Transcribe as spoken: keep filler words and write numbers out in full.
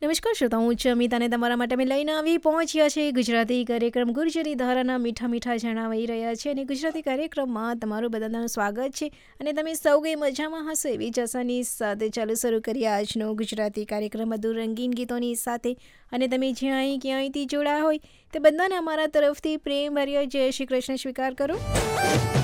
નમસ્કાર શ્રોતા, હું છું અમિત અને તમારા માટે અમે લઈને આવી પહોંચ્યા છે ગુજરાતી કાર્યક્રમ ગુર્જરી ધારાના મીઠા મીઠા જણાવાઈ રહ્યા છે. અને ગુજરાતી કાર્યક્રમમાં તમારું બધાનું સ્વાગત છે અને તમે સૌ કંઈ મજામાં હશો એવી જ આશાની સાથે ચાલુ શરૂ કરીએ આજનો ગુજરાતી કાર્યક્રમ મધુર રંગીન ગીતોની સાથે. અને તમે જ્યાં અહીં ક્યાંયથી જોડા હોય તે બધાને અમારા તરફથી પ્રેમ ભર્યો જય શ્રી કૃષ્ણ સ્વીકાર કરો.